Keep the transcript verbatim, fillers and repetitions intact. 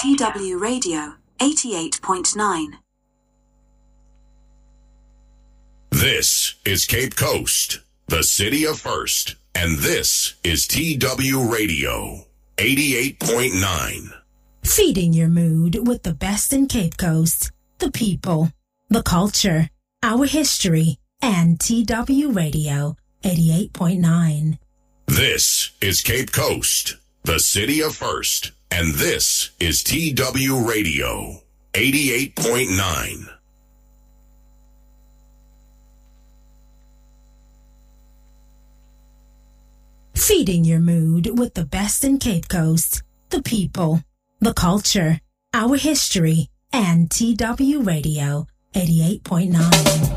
T W Radio, eighty-eight point nine. This is Cape Coast, the city of first, and this is T W Radio, eighty-eight point nine. Feeding your mood with the best in Cape Coast, the people, the culture, our history, and T W Radio, eighty-eight point nine. This is Cape Coast, the city of first, and this is T W Radio, eighty-eight point nine. Feeding your mood with the best in Cape Coast, the people, the culture, our history, and T W Radio, eighty-eight point nine.